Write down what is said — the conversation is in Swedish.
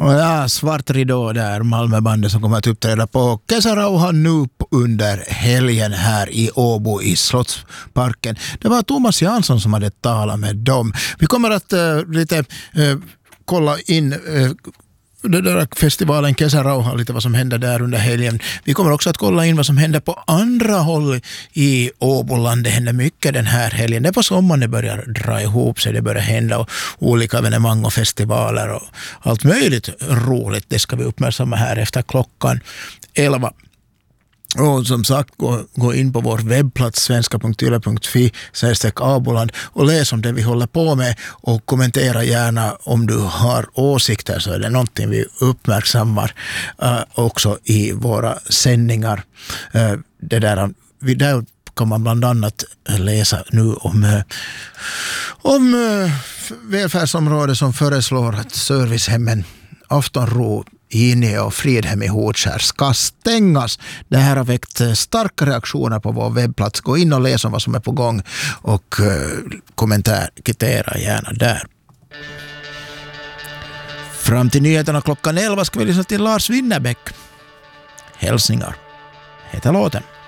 Ja, svart ridå där, Malmöbandet som kommer att uppträda på Kesarauhan nu under helgen här i Åbo i Slottsparken. Det var Thomas Jansson som hade talat med dem. Vi kommer att kolla in det där festivalen Kesarauhan, lite vad som händer där under helgen. Vi kommer också att kolla in vad som händer på andra håll i Åboland. Det händer mycket den här helgen. Det är på sommaren det börjar dra ihop sig, det börjar hända och olika evenemang och festivaler och allt möjligt roligt. Det ska vi uppmärksamma här efter klockan 11. Och som sagt, gå in på vår webbplats svenska.yle.fi/Åboland och läs om det vi håller på med och kommentera gärna om du har åsikter, så är det någonting vi uppmärksammar också i våra sändningar. Där kan man bland annat läsa nu om välfärdsområdet som föreslår att servicehemmen Aftonro, Inge och Fridhem i Hotskär ska stängas. Det här har väckt starka reaktioner på vår webbplats. Gå in och läs om vad som är på gång och kommentera gärna där. Fram till nyheterna klockan 11 ska vi lyssna till Lars Winnerbäck. Hälsningar heter låten.